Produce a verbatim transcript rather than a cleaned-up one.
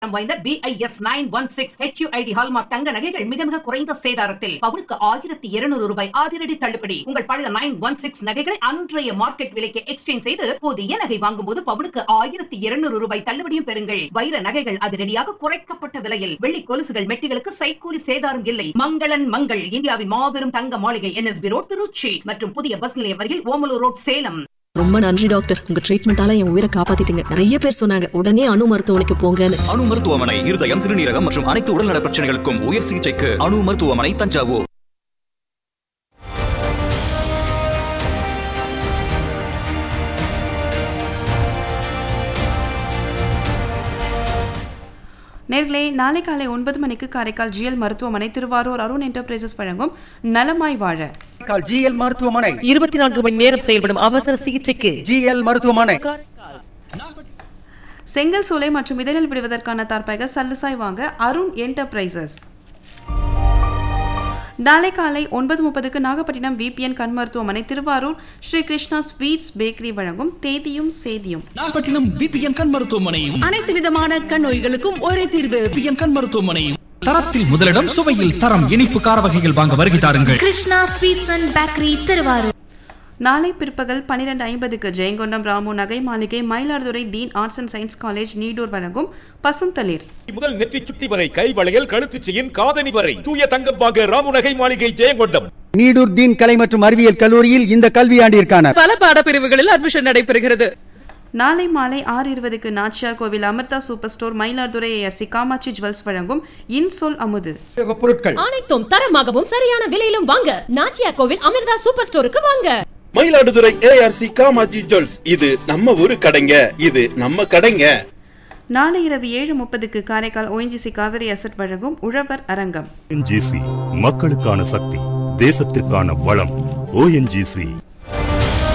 வாய்ந்த B I S nine one six H U I D hallmark தங்க நகைகள் மிக மிக குறைந்த சேதாரத்தில் பவுனுக்கு ஆயிரத்தி இருநூறு ரூபாய் அதிரடி தள்ளுபடி. உங்கள் பழைய நைன் ஒன் சிக்ஸ் நகைகளை அன்றைய மார்க்கெட் விலைக்கு எக்ஸ்சேஞ்ச் செய்து புதிய நகை வாங்கும் போது பவுனுக்கு ஆயிரத்தி இருநூறு ரூபாய் தள்ளுபடியும் பெறுங்கள். வைர நகைகள் அதிரடியாக குறைக்கப்பட்ட விலையில். வெள்ளி கொலுசுகள் மெட்டிகளுக்கு சைக்கூலி சேதாரம் இல்லை. மங்களன் மங்கள் இந்தியாவின் மாபெரும் தங்க மாளிகை N S B road Trichy மற்றும் புதிய பஸ் நிலையம் அருகில் ஓமலூர் ரோட் சேலம். ரொம்ப நன்றி டாக்டர், உங்க ட்ரீட்மெண்டால என் உயிரை காப்பாத்திட்டீங்க. நிறைய பேர் சொன்னாங்க உடனே அணு மருத்துவமனைக்கு போங்கன்னு. அணு மருத்துவமனை இருதயம், சிறுநீரகம் மற்றும் அனைத்து உடல்நல பிரச்சனைகளுக்கும் உயர் சிகிச்சைக்கு அணு மருத்துவமனை, தஞ்சாவூர். நேர்களே, நாளை காலை ஒன்பது மணிக்கு காரைக்கால் ஜிஎல் மருத்துவமனை, திருவாரூர் அருண் என்டர்பிரைசஸ் வழங்கும் நலமாய் வாழ. ஜிஎல் மருத்துவமனை இருபத்தி நான்கு மணி நேரம் செயல்படும் அவசர சிகிச்சைக்கு ஜிஎல் மருத்துவமனை. செங்கல் சூளை மற்றும் இதழில் விடுவதற்கான தார்பாய்கள் சல்லுசாய் வாங்க அருண் என்டர்பிரைசஸ். நாளை காலை ஒன்பது முப்பதுக்கு நாகப்பட்டினம் விபிஎன் கண் மருத்துவமனை, திருவாரூர் ஸ்ரீ கிருஷ்ணா ஸ்வீட்ஸ் பேக்கரி வழங்கும் தேதியும் சேதியும். நாகப்பட்டினம் விபிஎன் கண் மருத்துவமனை, அனைத்து விதமான கண் நோய்களுக்கும் ஒரே தீர்வு. விபிஎன் கண் மருத்துவமனை. தரத்தில் முதலிடம், சுவையில் தரம். இனிப்பு கார வகைகள் வாங்க வருகை தாருங்கள். Krishna sweets and bakery, Thiruvarur. நாளை பிற்பகல் பன்னிரண்டு ஐம்பதுக்கு ஜெயங்கொண்டம் ராமு நகை மாளிகை, மயிலாடுதுறை தீன் arts and science college Needur வழங்கும் பசுந்தளிர். முதல் நெற்றி சுட்டி வரை, கை வளையல், கழுத்து செயின், காதணி வரை தூய தங்கம் வாங்க ராமு நகை மாளிகை, ஜெயங்கொண்டம். நீடூர் தீன் கலை மற்றும் அறிவியல் கல்லூரியில் இந்த கல்வியாண்டிற்கான பல பாடப்பிரிவுகளில் அட்மிஷன் நடைபெறுகிறது. நாளை மாலை ஆறு இருபதுக்கு நாச்சியார் கோவில் Amrita super store Mayiladuthurai ASC Kamakshi jewels வழங்கும் இன்சொல் அமுது. பொருட்கள் அனைத்தும் தரமாகவும் சரியான விலையிலும் வாங்க நாச்சியார் கோவில் அமிர்தா சூப்பர் ஸ்டோருக்கு வாங்க. மயிலாடுதுறை ஏஆர்சி காமாட்சி ஜுவல்ஸ், இது நம்ம ஊரு கடைங்க, இது நம்ம கடைங்க. நாளை இரவு ஏழு முப்பதுக்கு காரைக்கால் ஓஎன்ஜிசி காவிரி அசட் வழங்கும் உழவர் அரங்கம். ஓஎன்ஜிசி மக்களுக்கான சக்தி, தேசத்திற்கான வளம். ஓஎன்ஜிசி